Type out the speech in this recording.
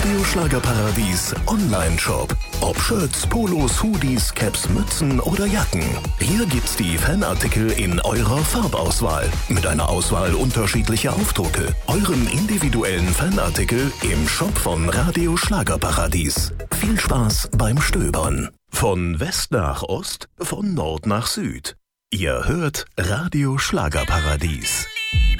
Radio Schlagerparadies Online-Shop. Ob Shirts, Polos, Hoodies, Caps, Mützen oder Jacken. Hier gibt's die Fanartikel in eurer Farbauswahl. Mit einer Auswahl unterschiedlicher Aufdrucke. Euren individuellen Fanartikel im Shop von Radio Schlagerparadies. Viel Spaß beim Stöbern. Von West nach Ost, von Nord nach Süd. Ihr hört Radio Schlagerparadies.